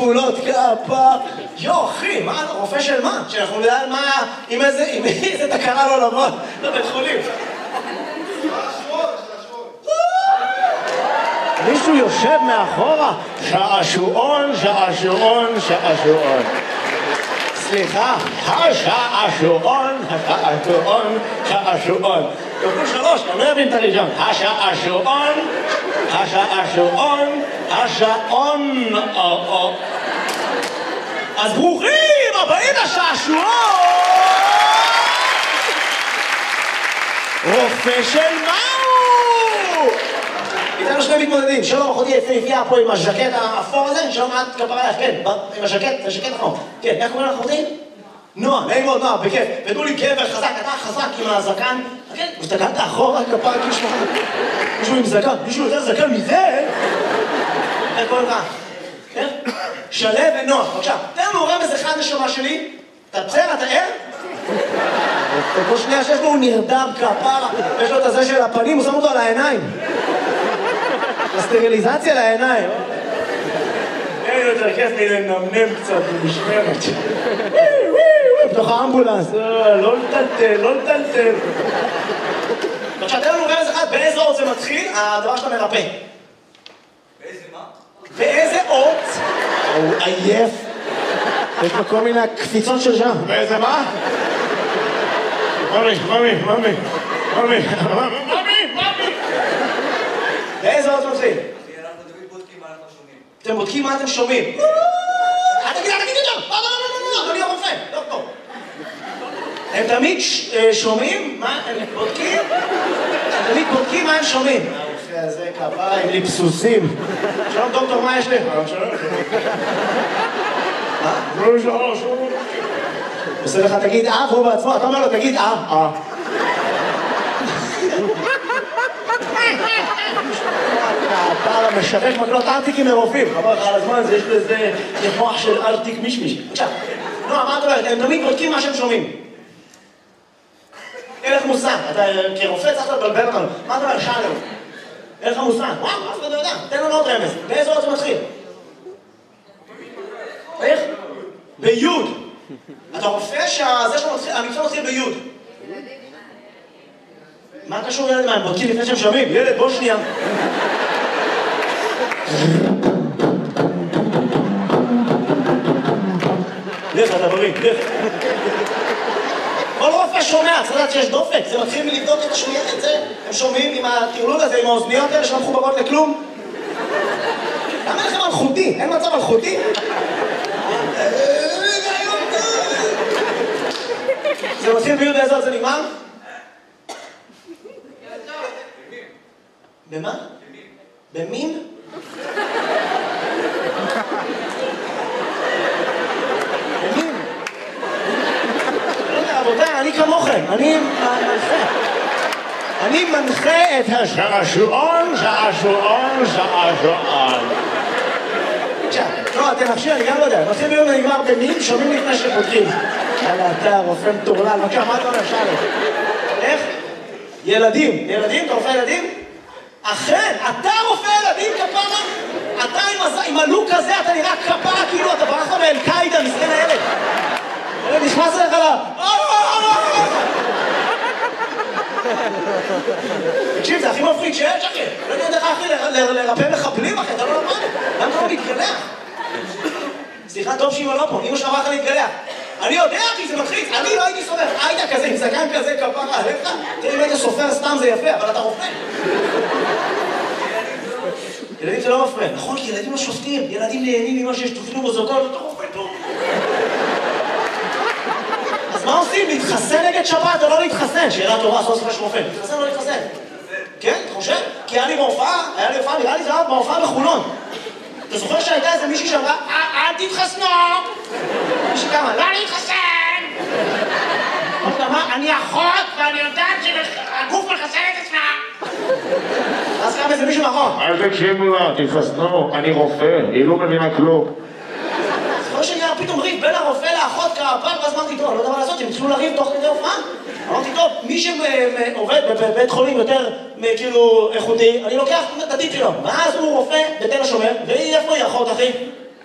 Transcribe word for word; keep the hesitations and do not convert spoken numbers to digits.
פעולות כפה, יו אחי, מה, רופא של מה? שאנחנו נדע מה, עם איזה, עם איזה תקרה לא לבוא לבית חולים. מישהו יושב מאחורה, שעשועון, שעשועון, שעשועון. סליחה, השעשועון, השעשועון, שעשועון. תוכלו שלוש, אני לא מבין את הראשון. השעשועון, השעשועון, השעון. אז ברוכים הבאים לשעשועון! רופא של מהו? איתנו שני מתמודדים, שלום אחותי יפהפייה פה עם הז'קט האפור הזה, שלום את כפרה לך, כן, עם הז'קט, הז'קט האפור. כן, איך קוראים לך אחותי? נועה, נעים מאוד נועה, בכיף. ותנו לי גבר חזק, אתה חזק עם הזקן. כן, הסתכלת אחורה כפרה כאילו מישהו עם זקן, מישהו יותר זקן מזה? איך קוראים לך? כן? שלו ונועה, בבקשה. תן לנו רמז אחד נשמה שלי. אתה בסדר, אתה ער? כל שנייה שיש לו הוא נרדם כפרה, יש לו את הזה של הפנים, הוא שם אותו על העיניים. הסטריליזציה לעיניים. אין יותר כיף לי לנמנם קצת במשמרת. בתוך האמבולנס, לא לטלטל, לא לטלטל. בבקשה, תן לנו רמז אחד, באיזה אות זה מתחיל, הדבר שאתה מרפא. באיזה מה? באיזה אות? הוא עייף. יש לו כל מיני קפיצות של שם. באיזה מה? ממי, ממי, ממי, ממי, ממי, ממי. באיזה אות מתחיל? אנחנו תמיד בודקים מה אנחנו שומעים. אתם בודקים מה אתם שומעים. אל תגיד, אל תגיד יותר! לא, לא, לא, לא, אדוני הרופא, דוקטור. הם תמיד שומעים? מה הם בודקים? הם תמיד בודקים מה הם שומעים. הרופא הזה כפה עם ליפסוסים. שלום דוקטור, מה יש לי? שלום, מה? שלום, שלום, שלום. עושה לך, תגיד אה, והוא בעצמו, אתה אומר לו, תגיד אה, אה. אתה משווק מקלות ארטיקים לרופאים. חבל לך על הזמן, יש לזה מוח של ארטיק מישמיש. בבקשה. נועה, מה את אומרת? הם תמיד בודקים מה שהם שומעים. אין לך מושג. אתה כרופא צריך לבלבל אותנו. מה את אומרת? שאלנו. אין לך מושג. וואו, אף אחד לא יודע. תן לנו עוד רמז. באיזה אות זה מתחיל? איך? ביוד. אתה רופא שהמקצוע מתחיל ביוד. מה קשור ילד? מה, הם בודקים לפני שהם שומעים? ילד, בוא שנייה. לך, אתה בריא, לך. כל רופא שומע, צריך לדעת שיש דופק. זה מתחיל מלבדוק את השמיעה, את זה. הם שומעים עם הטרלול הזה, עם האוזניות האלה שלא מחוברות לכלום. למה לכם אלחוטי? אין מצב אלחוטי? זה מתחיל ביוד איזה עוד זה נגמר? במה? במין? במין? לא יודע, רבותיי, אני כמוכם, אני מנחה. אני מנחה את שעשועון, שעשועון, שעשועון. לא, תנחשי, אני גם לא יודע. מתחיל ביום ונגמר במין, שומעים לפני שבודקים. יאללה, אתה רופא מטורלל, בבקשה, מה אתה אומר? שאלה. איך? ילדים. ילדים? אתה רופא ילדים? אכן, אתה רופא ילדים כפרה? אתה עם הלוק הזה, אתה נראה כפרה כאילו אתה ברח מאל-קאידה, מסכן הילד. ילד נכנס אליך לה... תקשיב, זה הכי מפחיד שיש, אחי. לא יודע איך אחי לרפא מחבלים, אחי, אתה לא למד. למה אתה לא מתגלח? סליחה, טוב שאמא לא פה, אמא שלך אמרה לך להתגלח. אני יודע, אחי, זה מלחיץ. אני לא הייתי סופר. היית כזה, עם זקן כזה, כפרה עליך. תראה, אם היית סופר סתם זה יפה, אבל אתה רופא. ילדים זה לא מפריע. נכון, כי ילדים לא שופטים. ילדים נהנים ממה שיש תופנו בזוגות, אתה רופא טוב. אז מה עושים? להתחסן נגד שבת או לא להתחסן? שאלה טובה, סוף סוף יש רופא. להתחסן או לא להתחסן? כן, אתה חושב? כי היה לי בהופעה, היה לי הופעה, נראה לי זה היה בהופעה בחולון. אתה זוכר שהייתה איזה מישהי שאמרה, אל תתחסנו! מישהי כמה, לא להתחסן! אני אחות ואני יודעת שהגוף מחסן את עצמה! אז קם איזה מישהו מאחור. אל תקשיבו לה, תתחסנו, אני רופא, היא לא מבינה כלום. זוכר שנראה פתאום ריב בין הרופא לאחות כפר, ואז אמרתי, טוב, אני לא יודע מה לעשות, הם התחילו לריב תוך כדי הופעה. אמרתי, טוב, מי שעובד בבית חולים יותר כאילו איכותי, אני לוקח את הטיפ שלו. ואז הוא רופא בתל השומר, והיא איפה היא אחות, אחי?